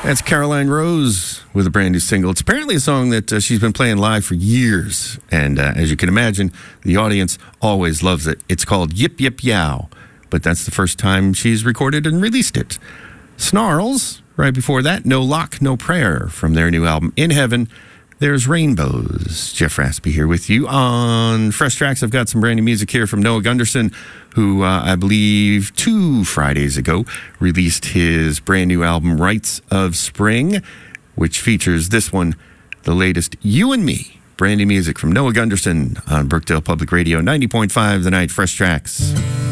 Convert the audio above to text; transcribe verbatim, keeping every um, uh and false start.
That's Caroline Rose with a brand new single. It's apparently a song that uh, she's been playing live for years. And uh, as you can imagine, the audience always loves it. It's called Yip Yip Yow. But that's the first time she's recorded and released it. Snarls, right before that, No Lock, No Prayer from their new album, In Heaven. There's Rainbows. Jeff Raspy here with you on Fresh Tracks. I've got some brand new music here from Noah Gunderson, who uh, I believe two Fridays ago released his brand new album, Rites of Spring, which features this one, the latest You and Me. Brand new music from Noah Gunderson on Brookdale Public Radio, ninety point five The Night. Fresh Tracks.